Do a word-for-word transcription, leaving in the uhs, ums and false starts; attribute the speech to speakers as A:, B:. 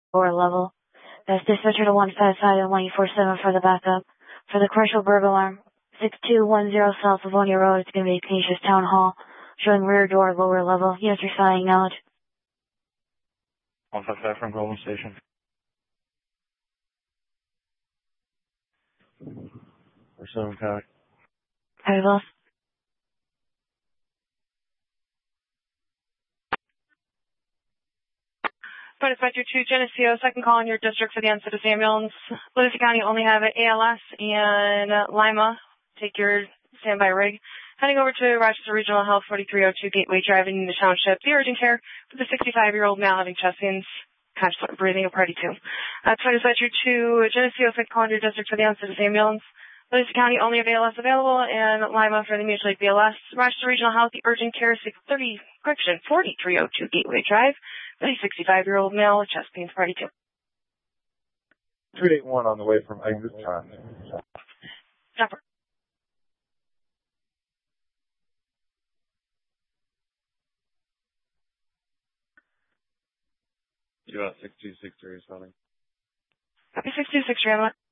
A: Lower level. That's dispatcher to one five five and one four seven for the backup. For the commercial burglar alarm, six two one zero South Livonia Road. It's going to be Canisius Town Hall. Showing rear door, lower level. Units responding, acknowledge.
B: one five five from Golden Station. Or seven County.
A: Hi, boss.
C: But Dispatcher two Geneseo, second call in your district for the unseated ambulance. Livingston County only have an A L S and Lima. Take your standby rig. Heading over to Rochester Regional Health, forty-three oh two Gateway Drive in the township. The urgent care for the sixty-five-year-old male having chest pains, constant breathing, a party two. Uh, so Dispatcher two Geneseo, second call in your district for the unseated ambulance. Livingston County only have A L S available and Lima for the mutual aid B L S. Rochester Regional Health, the urgent care six thirty, correction, forty-three oh two Gateway Drive. A sixty-five-year-old male with chest pains, party two.
B: three eight one on the way from exit time.
C: Jumper.
B: U S six two six three is running.
C: Copy six two six three,